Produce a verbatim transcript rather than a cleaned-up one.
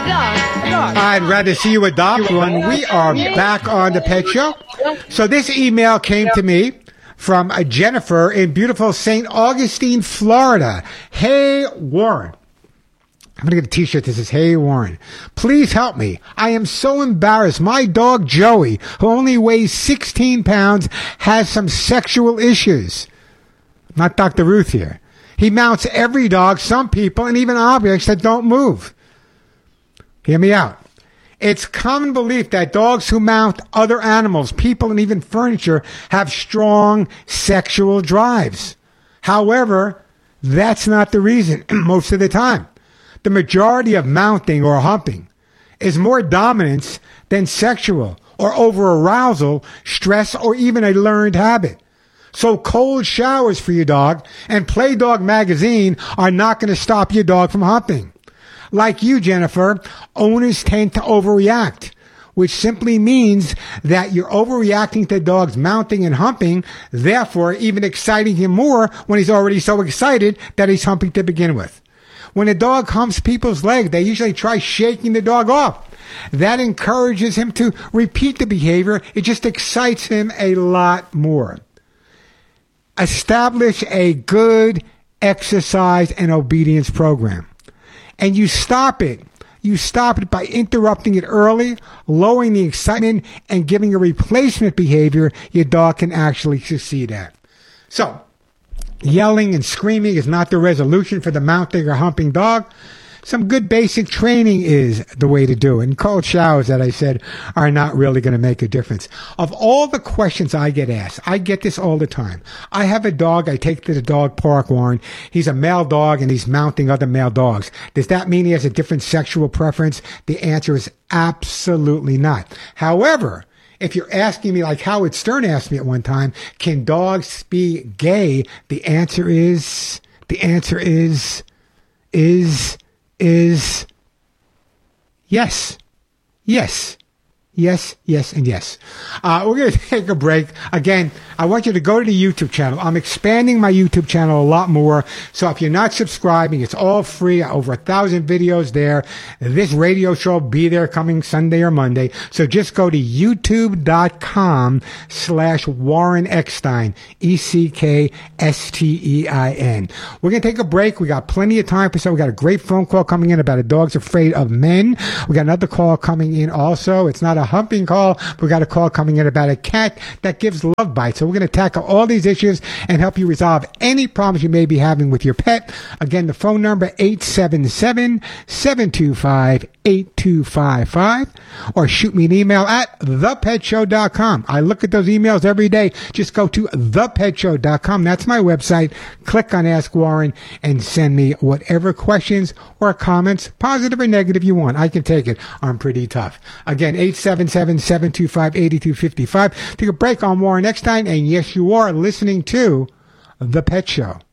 I'd rather see you adopt one. We are back on the Pet Show. So this email came to me from uh, Jennifer in beautiful Saint Augustine, Florida. Hey, Warren. I'm going to get a t-shirt that says, "Hey, Warren, please help me. I am so embarrassed. My dog, Joey, who only weighs sixteen pounds, has some sexual issues." Not Doctor Ruth here. He mounts every dog, some people, and even objects that don't move. Hear me out. It's common belief that dogs who mount other animals, people, and even furniture have strong sexual drives. However, that's not the reason most of the time. The majority of mounting or humping is more dominance than sexual or over-arousal, stress, or even a learned habit. So cold showers for your dog and Play Dog magazine are not going to stop your dog from humping. Like you, Jennifer, owners tend to overreact, which simply means that you're overreacting to dogs mounting and humping, therefore even exciting him more when he's already so excited that he's humping to begin with. When a dog humps people's leg, they usually try shaking the dog off. That encourages him to repeat the behavior. It just excites him a lot more. Establish a good exercise and obedience program. And you stop it. You stop it by interrupting it early, lowering the excitement, and giving a replacement behavior your dog can actually succeed at. So, yelling and screaming is not the resolution for the mounting or humping dog. Some good basic training is the way to do it. And cold showers, that I said, are not really going to make a difference. Of all the questions I get asked, I get this all the time. I have a dog I take to the dog park, Warren. He's a male dog and he's mounting other male dogs. Does that mean he has a different sexual preference? The answer is absolutely not. However, if you're asking me like Howard Stern asked me at one time, can dogs be gay? The answer is, the answer is, is, is yes, yes, yes, yes, and yes. Uh, we're going to take a break. Again, I want you to go to the YouTube channel. I'm expanding my YouTube channel a lot more. So if you're not subscribing, it's all free. Over a thousand videos there. This radio show will be there coming Sunday or Monday. So just go to youtube.com slash Warren Eckstein, E C K S T E I N. We're going to take a break. We got plenty of time for so. We got a great phone call coming in about a dog's afraid of men. We got another call coming in also. It's not a humping call. We got a call coming in about a cat that gives love bites. So we're going to tackle all these issues and help you resolve any problems you may be having with your pet. Again, the phone number eight seven seven, seven two five, eight two five five, or shoot me an email at the pet show dot com. I look at those emails every day. Just go to the pet show dot com. That's my website. Click on Ask Warren and send me whatever questions or comments, positive or negative, you want. I can take it. I'm pretty tough. Again, eight seven seven, seven two five, eight two five five. Take a break on Warren Eckstein, and yes, you are listening to The Pet Show.